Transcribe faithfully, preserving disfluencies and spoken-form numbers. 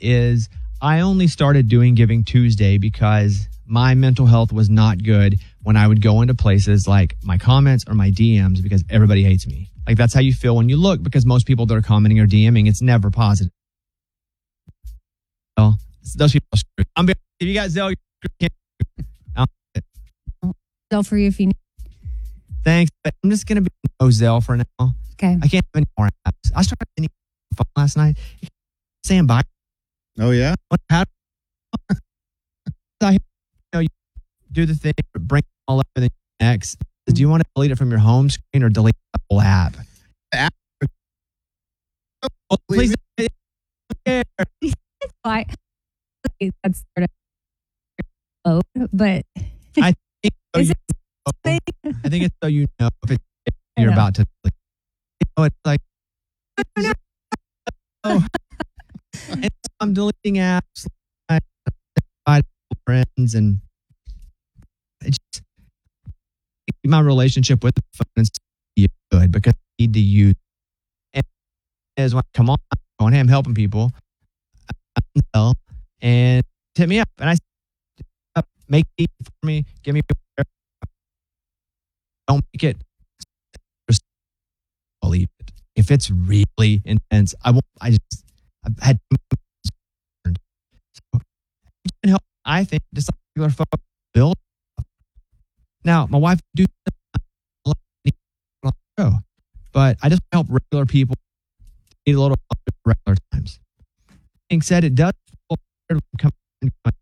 is I only started doing Giving Tuesday because my mental health was not good when I would go into places like my comments or my D Ms because everybody hates me. Like that's how you feel when you look because most people that are commenting or DMing, it's never positive. Well, those people are screwed. I'm if you got Zelle, you're Zelle for you if you need. Thanks. But I'm just gonna be no Zelle for now. Okay. I can't have any more apps. I started any phone last night. Saying bye. Oh yeah. What happened? I, you know, you do the thing, bring it all up to the next. Do you want to delete it from your home screen or delete the whole app? The app. Oh, please. Why? That's sort of low, but I think so is you it know, I think it's so you know if, it's, if you're know. about to. Delete. You know, it's like. Oh. And I'm deleting apps, like, I friends, and it just my relationship with the phone is good because I need to use. And is when I come on, going, hey, I'm helping people, and hit me up, and I say, make it easy for me, give me. Don't make it. Just believe it. If it's really intense, I won't. I just. I've had so can help. I think just like regular folks build. Now, my wife do show, but I just help regular people need a little help at regular times. Being said, it does come